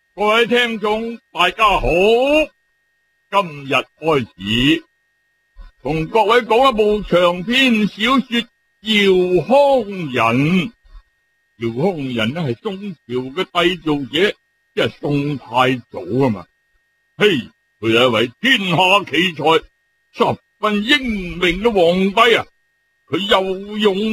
各位聽眾，大家好！今日開始同各位講一部長篇小說《姚康仁》。姚康仁呢係宋朝嘅締造者，即係宋太祖啊嘛。嘿，佢係一位天下奇才，十分英明嘅皇帝啊！佢又勇